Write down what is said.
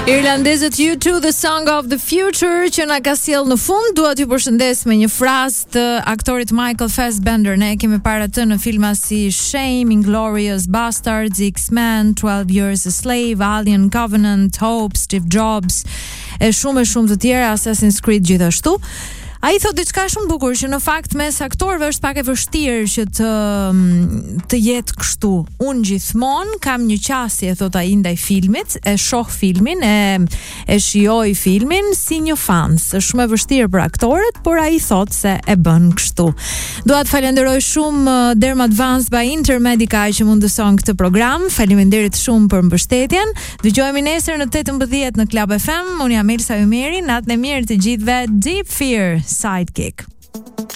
Irlandezët U2, The Song of the Future, që na ka sjell në fund. Dua t'ju përshëndes me një frazë të aktorit Michael Fassbender. Ne kemi parë atë në filma si Shame, Inglourious Bastards, X-Men, 12 Years a Slave, Alien Covenant, Hope, Steve Jobs e shumë të tjera, Assassin's Creed gjithashtu. Ai thot diçka shumë bukur, që në fakt mes aktorëve është pak e vështirë që të jetë kështu. Unë gjithmonë kam një qasje, thot ai, ndaj filmit, e shoh filmin, e shijoj filmin si një fans. Është shumë e vështirë për aktorët, por ai thot se e bën kështu. Dua të falenderoj shumë Derm Advanced by Intermedica që mundëson këtë program. Faleminderit shumë për mbështetjen. Dëgjohemi nesër në 18 në Club FM. Unë jam Elsa Ymeri, natën e mirë të gjithëve. Deep Fear Sidekick.